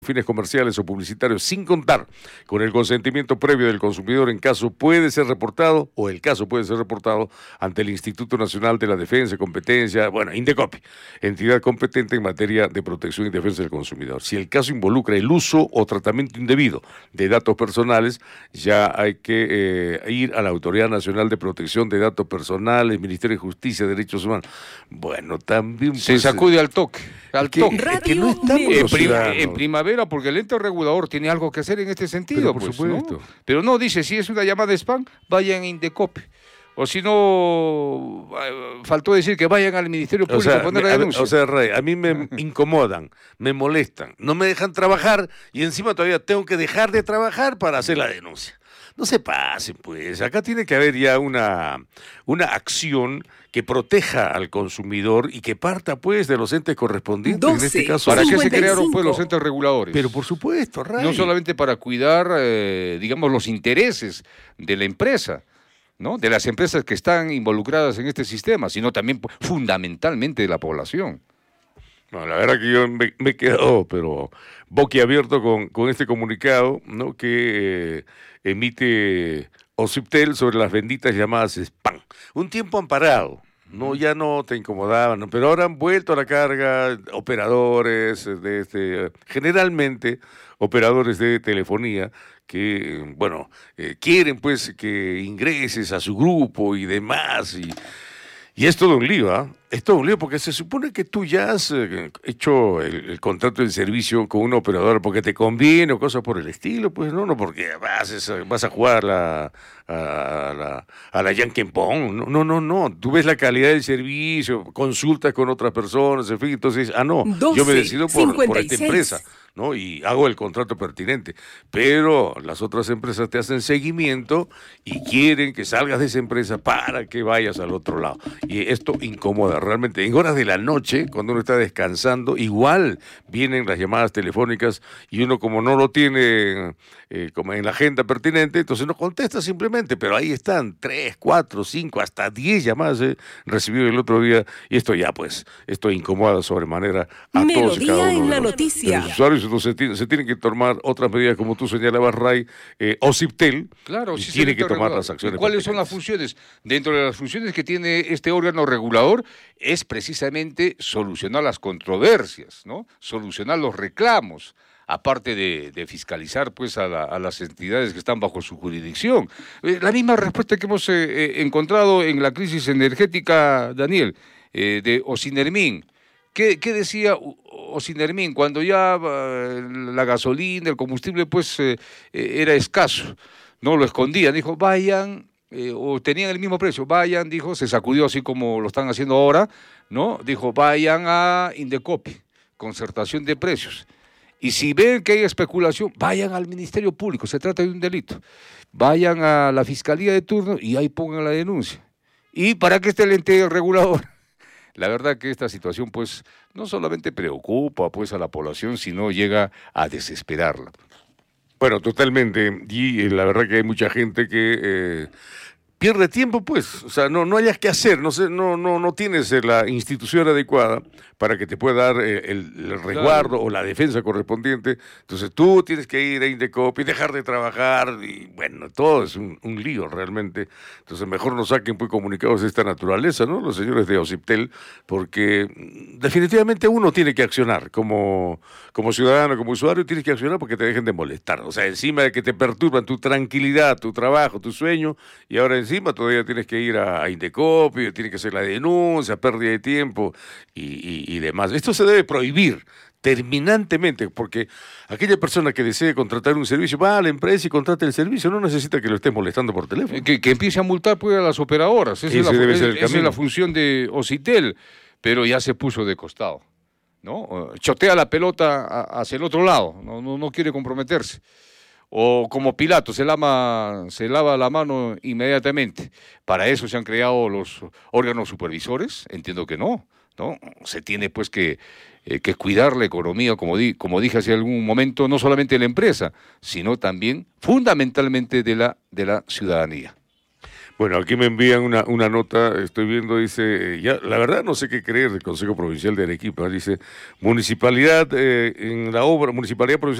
fines comerciales o publicitarios sin contar con el consentimiento previo del consumidor en caso puede ser reportado o el caso puede ser reportado ante el Instituto Nacional de la Defensa y Competencia, bueno, INDECOPI, entidad competente en materia de protección y defensa del consumidor. Si el caso involucra el uso o tratamiento indebido de datos personales, ya hay que ir a la Autoridad Nacional de Protección de Datos Personales, Ministerio de Justicia, Derechos Humanos. Bueno, también se sacude al toque. Que no estamos en primavera, porque el ente regulador tiene algo que hacer en este sentido, por supuesto. ¿no? Pero no, dice, si es una llamada spam, vayan a INDECOPI. O si no, faltó decir que vayan al Ministerio Público a poner la denuncia. O sea, Rey, a mí me incomodan, me molestan, no me dejan trabajar y encima todavía tengo que dejar de trabajar para hacer la denuncia. No se pasen, pues. Acá tiene que haber ya una acción que proteja al consumidor y que parta, pues, de los entes correspondientes. 12, en este caso. ¿Para qué se crearon, pues, los entes reguladores? Pero por supuesto, Ray. No solamente para cuidar, digamos, los intereses de la empresa, ¿no? De las empresas que están involucradas en este sistema, sino también, pues, fundamentalmente de la población. No, la verdad que yo me he quedado, pero boquiabierto con este comunicado, ¿no? Que emite OCIPTEL sobre las benditas llamadas spam. Un tiempo han parado, ¿no? Ya no te incomodaban, ¿no? Pero ahora han vuelto a la carga operadores, generalmente operadores de telefonía, que, bueno, quieren pues que ingreses a su grupo y demás, y es todo un lío, ¿ah? Es todo un lío porque se supone que tú ya has hecho el contrato de servicio con un operador porque te conviene o cosas por el estilo, pues no porque vas a jugar a la Yankee Pong. No. Tú ves la calidad del servicio, consultas con otras personas, en fin, entonces, yo me decido por esta empresa, ¿no? Y hago el contrato pertinente. Pero las otras empresas te hacen seguimiento y quieren que salgas de esa empresa para que vayas al otro lado. Y esto incomoda realmente. En horas de la noche, cuando uno está descansando, igual vienen las llamadas telefónicas y uno, como no lo tiene como en la agenda pertinente, entonces no contesta simplemente, pero ahí están 3, 4, 5, hasta 10 llamadas recibido el otro día, y esto ya pues, esto incomoda sobremanera a todos y cada uno en la de noticia. los usuarios. Entonces se tienen que tomar otras medidas, como tú señalabas, Ray, OCIPTEL, claro, y tiene que tomar las acciones. ¿Cuáles son las funciones? Dentro de las funciones que tiene este órgano regulador es precisamente solucionar las controversias, ¿no? Solucionar los reclamos, aparte de fiscalizar pues a las entidades que están bajo su jurisdicción. La misma respuesta que hemos encontrado en la crisis energética, Daniel, de Ocinermin. ¿Qué decía Ocinermin cuando ya la gasolina, el combustible pues era escaso? No lo escondían, dijo, vayan, o tenían el mismo precio, vayan, dijo, se sacudió así como lo están haciendo ahora, ¿no? Dijo, vayan a INDECOPI, concertación de precios. Y si ven que hay especulación, vayan al Ministerio Público, se trata de un delito. Vayan a la Fiscalía de turno y ahí pongan la denuncia. ¿Y para qué esté el ente regulador? La verdad que esta situación pues no solamente preocupa pues a la población, sino llega a desesperarla. Bueno, totalmente. Y la verdad que hay mucha gente que pierde tiempo, pues. O sea, no hayas que hacer, no tienes la institución adecuada para que te pueda dar el resguardo, claro, o la defensa correspondiente. Entonces tú tienes que ir a INDECOPI, dejar de trabajar, y bueno, todo es un lío realmente. Entonces mejor no saquen pues comunicados de esta naturaleza, ¿no? Los señores de OCIPTEL, porque definitivamente uno tiene que accionar como ciudadano, como usuario, tienes que accionar porque te dejen de molestar. O sea, encima de que te perturban tu tranquilidad, tu trabajo, tu sueño, y ahora encima todavía tienes que ir a INDECOPI, tienes que hacer la denuncia, pérdida de tiempo y demás. Esto se debe prohibir terminantemente, porque aquella persona que desee contratar un servicio va a la empresa y contrata el servicio, no necesita que lo estés molestando por teléfono. Que empiece a multar pues, a las operadoras, esa es la función de OCIPTEL, pero ya se puso de costado, ¿no? Chotea la pelota hacia el otro lado, no quiere comprometerse. O como Pilato, se lava la mano inmediatamente. Para eso se han creado los órganos supervisores, entiendo que no. Se tiene pues que cuidar la economía, como dije hace algún momento, no solamente de la empresa, sino también fundamentalmente de la ciudadanía. Bueno, aquí me envían una nota, estoy viendo, dice, ya, la verdad no sé qué creer del Consejo Provincial de Arequipa, dice, Municipalidad, en la obra, Municipalidad Provincial